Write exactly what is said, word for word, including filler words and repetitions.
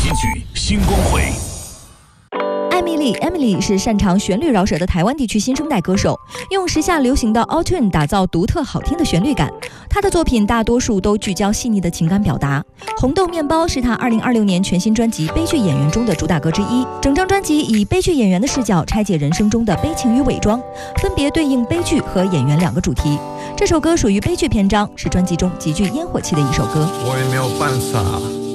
金曲新光辉。 艾米丽 Emily 是擅长旋律饶舌的台湾地区新生代歌手，用时下流行的 Auto-Tune 打造独特好听的旋律感。她的作品大多数都聚焦细腻的情感表达。红豆面包是她二零二六年全新专辑《悲剧演员》中的主打歌之一。整张专辑以悲剧演员的视角拆解人生中的悲情与伪装，分别对应悲剧和演员两个主题。这首歌属于悲剧篇章，是专辑中极具烟火气的一首歌。 我也没有办法